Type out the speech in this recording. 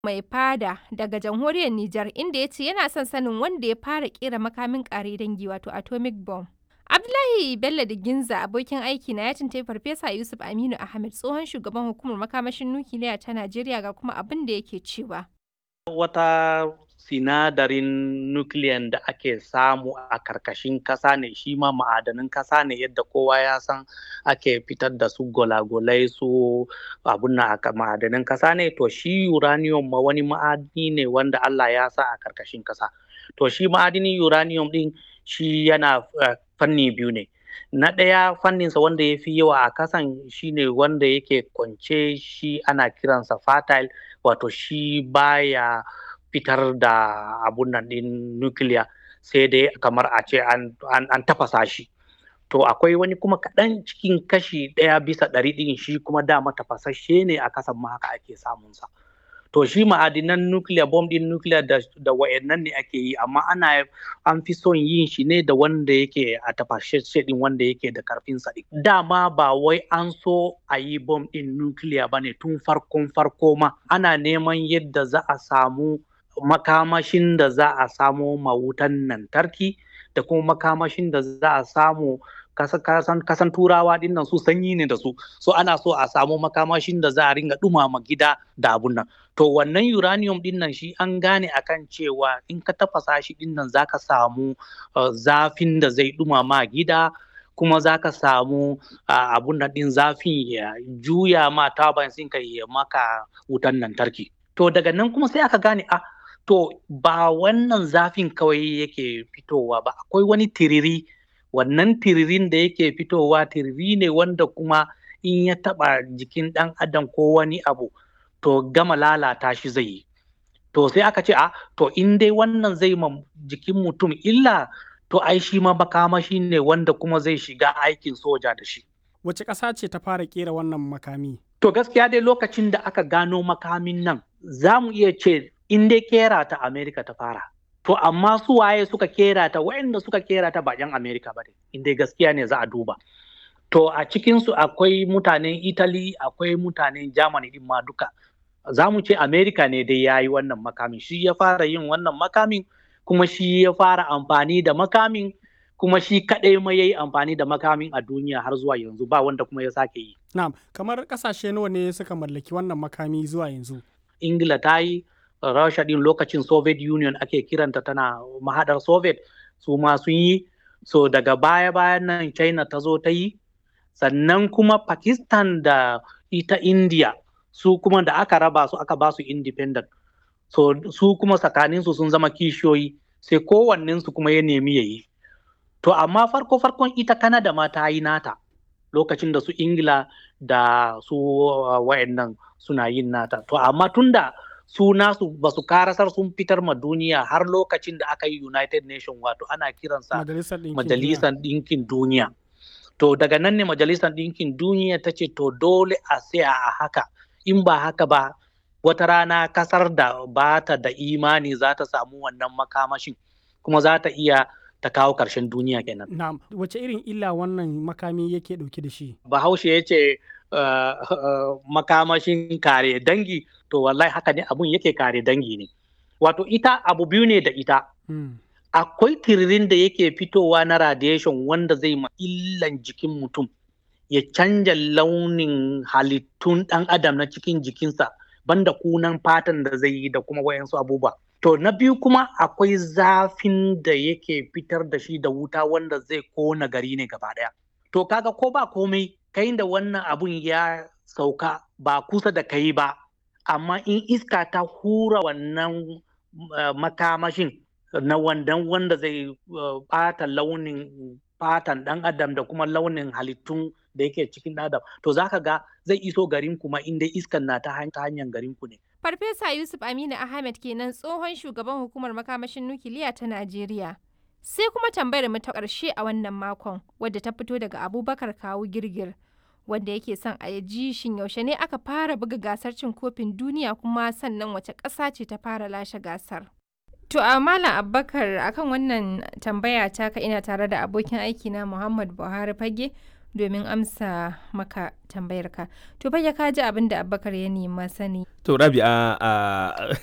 mai fada daga jamhuriyar Nijar inda ya ce yana son sanin wanda ya fara kera makamin kare dangi wato atomic bomb. Abdullahi Bello Diginza abokin aiki na ya tuntuɓi Farfesa Yusuf Aminu Ahmed tsohon shugaban hukumar makamashin nukiliya ta Najeriya ga kuma abin da yake cewa. Wata sinadarin nukiliyan da ake samu a karkashin kasa ne, shi ma ma'adanin kasa ne yadda kowa ya san ake fitar da su gwalagwalai su abun na ma'adanin kasa ne. To shi uranium ma wani ma'adini ne wanda Allah ya sa a karkashin kasa. To shi ma'adinin uranium din shi yana fanni biyu ne. Na ɗaya fanninsa wanda ya fi yawa a kasan shi ne wanda yake kwance, shi ana kiransa fertile, wato shi baya fitar da abun nan ɗin nukiliya sai dai kamar a ce an tafasa shi. To akwai wani kuma kaɗan cikin kashi 1/100 ɗin shi kuma dama tafasashe ne a kasan ma haka ake samunsa. To shi ma'adinan nukiliya, bom ɗin nukiliya da wa'annan ne ake yi, amma an fi son yin shi ne da wanda yake a tafashe ɗin wanda yake da karfin sa ɗin. Dama ba wai an so a yi bom ɗin nukiliya ba ne tun farko ma. Ana neman yadda za a samu makamashin da za a samo mawutan lantarki da kuma makamashin da za a samu kasan turawa din nan su sanyi ne da su, so ana so a samu makamashin da za a ringa dumama gida da abun nan. To wannan uranium din nan shi an gane akan cewa in ka tafasa shi din nan zaka samu zafin da zai dumama gida, kuma zaka samu abun nan din zafin ya juya ma turbines ɗinka ya maka wutan lantarki. To daga nan kuma sai aka gane to ba wannan zafin kawai yake fitowa ba, akwai wani tiriri. Wannan tiririn da yake fitowa tiriri ne wanda kuma in ya taba jikin ɗan adam ko wani abu to gama lalata shi zai yi. To sai aka ce to in dai wannan zai ma jikin mutum illa, to ai shi ma makamashi ne wanda kuma zai shiga aikin soja da shi. Wace ƙasa ce ta fara ƙera wannan makami? To gaskiya dai lokacin da aka gano makamin nan za mu iya ce in dai kera ta Amerika ta fara. To amma su waye suka kera ta, waɗanda suka kera ta ba 'yan Amerika ba ne, inda gaskiya ne za a duba. To a cikinsu akwai mutanen Italy, akwai mutanen Germany din ma duka. Za mu ce Amerika ne dai ya yi wannan makamin, shi ya fara yin wannan makamin, kuma shi ya fara amfani da makamin, kuma shi kaɗai ma ya yi amfani da makamin a duniya har zuwa yanzu, ba wanda kuma ya sake yi. Na'am, kamar ƙasashe nawa ne suka mallaki wannan makami zuwa yanzu? Ingila ta yi, Rasha din lokacin Soviet Union ake kiranta, tana mahadar Soviet, su ma sun yi. So daga baya-bayan nan China ta zo ta yi, sannan kuma Pakistan da ita India su kuma da aka raba su aka ba su independent. So su kuma tsakaninsu sun zama kishiyoyi, sai kowannensu kuma ya nemi ya yi. To amma farkon ita Canada ma ta yi nata lokacin da su Ingila da su wayannan suna yin nata. To amma tunda su nasu ba su karasar sun fitar ma duniya har lokacin da aka yi United Nation, wato ana kiransa Majalisar Ɗinkin Duniya. To daga nan ne Majalisar Ɗinkin Duniya ta ce to dole a tsaya a haka, in ba haka ba wata rana kasar da ba ta da imani za ta samu wannan makamashin, kuma za ta iya ta kawo ƙarshen duniya kenan. Na'am, wace irin illa wannan makami yake ɗauke da shi? Bahaushe ya ce makamashin kare dangi, to wallahi haka ne abun yake kare dangi ne. Wato ita abu biyu ne da ita. Akwai tiririn da yake fitowa na radiation wanda zai ma illan jikin mutum, ya canja launin halittun ɗan adam na cikin jikinsa, banda kunan fatan da zai yi da kuma wayansu abubuwa. To na biyu kuma akwai zafin da yake fitar da shi da wuta wanda zai kona gari ne gaba ɗaya. To kaga ko ba komai, kai da wannan abun ya sauka ba kusa da kai ba, amma in iska ta hura wannan makamashin na wanda zai ɓata launin fatan ɗan adam da kuma launin halittun da yake cikin ɗan adam, to zaka ga zai iso garin kuma inda iskan na ta hanyar garin ku ne. Farfesa Yusuf Aminu Ahmed kenan tsohon shugaban hukumar makamashin nukiliya ta Najeriya. Sai kuma tambayar mu ta ƙarshe a wannan makon, wadda ta fito daga Abubakar Kawu Girgir, wanda yake son a ji shin yaushe ne aka fara buga gasar cin kofin duniya, kuma sannan wace ƙasa ce ta fara lashe gasar. To a Malam Abubakar, akan wannan tambaya taka ina tare da abokin aiki na Muhammad Buhari Fage, domin amsa maka tambayarka. To fa ya kaji abin da Abubakar ya nema sani. To Rabi'a